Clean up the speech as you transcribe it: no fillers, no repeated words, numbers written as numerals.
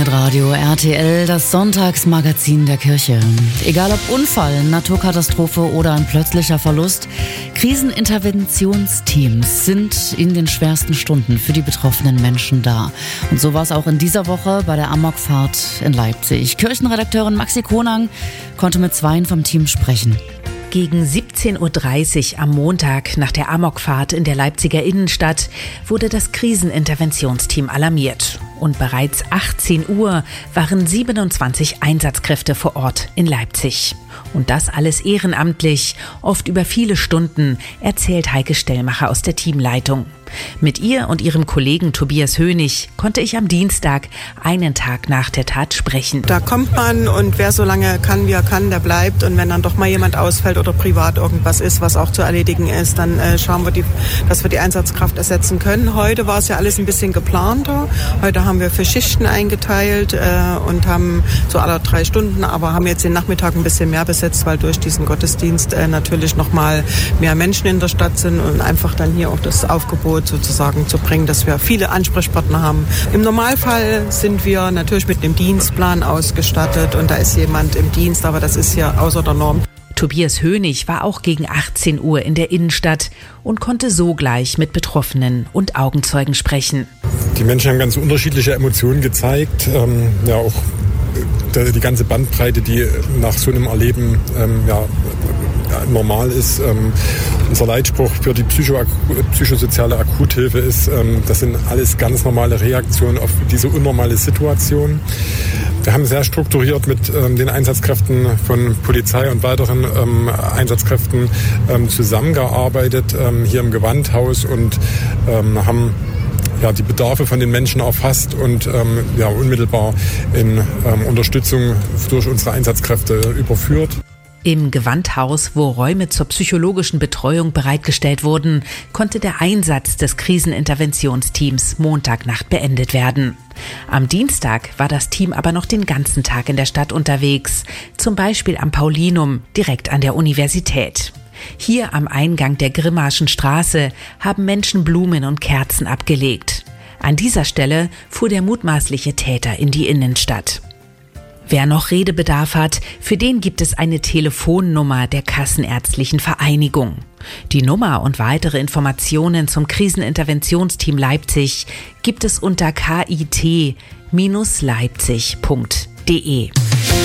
Hitradio RTL, das Sonntagsmagazin der Kirche. Egal ob Unfall, Naturkatastrophe oder ein plötzlicher Verlust, Kriseninterventionsteams sind in den schwersten Stunden für die betroffenen Menschen da. Und so war es auch in dieser Woche bei der Amokfahrt in Leipzig. Kirchenredakteurin Maxi Konang konnte mit zweien vom Team sprechen. Gegen 17.30 Uhr am Montag nach der Amokfahrt in der Leipziger Innenstadt wurde das Kriseninterventionsteam alarmiert. Und bereits 18 Uhr waren 27 Einsatzkräfte vor Ort in Leipzig. Und das alles ehrenamtlich, oft über viele Stunden, erzählt Heike Stellmacher aus der Teamleitung. Mit ihr und ihrem Kollegen Tobias Hönig konnte ich am Dienstag, einen Tag nach der Tat, sprechen. Da kommt man und wer so lange kann, wie er kann, der bleibt. Und wenn dann doch mal jemand ausfällt oder privat irgendwas ist, was auch zu erledigen ist, dann schauen wir, dass wir die Einsatzkraft ersetzen können. Heute war es ja alles ein bisschen geplanter. Heute haben wir für Schichten eingeteilt und haben so alle 3 Stunden, aber haben jetzt den Nachmittag ein bisschen mehr besetzt, weil durch diesen Gottesdienst natürlich noch mal mehr Menschen in der Stadt sind und einfach dann hier auch das Aufgebot sozusagen zu bringen, dass wir viele Ansprechpartner haben. Im Normalfall sind wir natürlich mit einem Dienstplan ausgestattet und da ist jemand im Dienst, aber das ist hier außer der Norm. Tobias Hönig war auch gegen 18 Uhr in der Innenstadt und konnte sogleich mit Betroffenen und Augenzeugen sprechen. Die Menschen haben ganz unterschiedliche Emotionen gezeigt, auch die ganze Bandbreite, die nach so einem Erleben normal ist. Unser Leitspruch für die psychosoziale Akuthilfe ist, das sind alles ganz normale Reaktionen auf diese unnormale Situation. Wir haben sehr strukturiert mit den Einsatzkräften von Polizei und weiteren Einsatzkräften zusammengearbeitet hier im Gewandhaus und haben die Bedarfe von den Menschen erfasst und unmittelbar in Unterstützung durch unsere Einsatzkräfte überführt. Im Gewandhaus, wo Räume zur psychologischen Betreuung bereitgestellt wurden, konnte der Einsatz des Kriseninterventionsteams Montagnacht beendet werden. Am Dienstag war das Team aber noch den ganzen Tag in der Stadt unterwegs, zum Beispiel am Paulinum, direkt an der Universität. Hier am Eingang der Grimmaschen Straße haben Menschen Blumen und Kerzen abgelegt. An dieser Stelle fuhr der mutmaßliche Täter in die Innenstadt. Wer noch Redebedarf hat, für den gibt es eine Telefonnummer der Kassenärztlichen Vereinigung. Die Nummer und weitere Informationen zum Kriseninterventionsteam Leipzig gibt es unter kit-leipzig.de.